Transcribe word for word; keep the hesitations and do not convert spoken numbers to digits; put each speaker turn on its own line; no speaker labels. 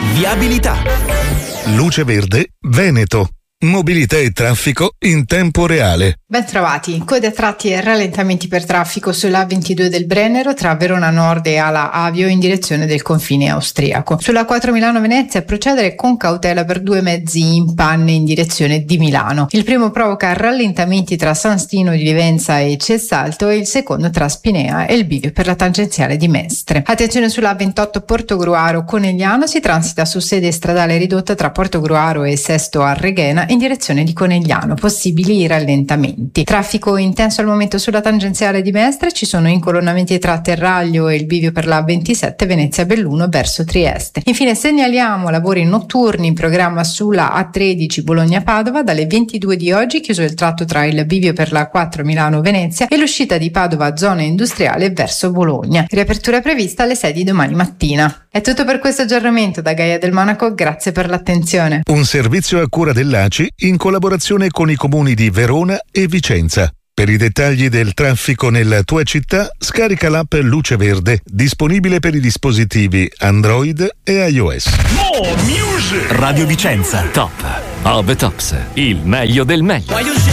Viabilità.
Luce Verde Veneto. Mobilità e traffico in tempo reale.
Ben trovati. Code a tratti e rallentamenti per traffico sulla ventidue del Brennero tra Verona Nord e Ala Avio in direzione del confine austriaco. Sulla quattro Milano-Venezia procedere con cautela per due mezzi in panne in direzione di Milano. Il primo provoca rallentamenti tra San Stino di Livenza e Cessalto e il secondo tra Spinea e il bivio per la tangenziale di Mestre. Attenzione sulla ventotto Portogruaro Conegliano, si transita su sede stradale ridotta tra Portogruaro e Sesto Arreghena in direzione di Conegliano, possibili rallentamenti. Traffico intenso al momento sulla tangenziale di Mestre, ci sono incolonnamenti tra Terraglio e il bivio per la ventisette Venezia Belluno verso Trieste. Infine segnaliamo lavori notturni in programma sulla A tredici Bologna-Padova, dalle ventidue di oggi chiuso il tratto tra il bivio per la quattro Milano-Venezia e l'uscita di Padova zona industriale verso Bologna. Riapertura prevista alle sei di domani mattina. È tutto per questo aggiornamento da Gaia del Monaco, grazie per l'attenzione.
Un servizio a cura dell'A C I in collaborazione con i comuni di Verona e Vicenza. Per i dettagli del traffico nella tua città, scarica l'app Luce Verde, disponibile per i dispositivi Android e iOS.
Radio Vicenza, top of the tops, il meglio del meglio.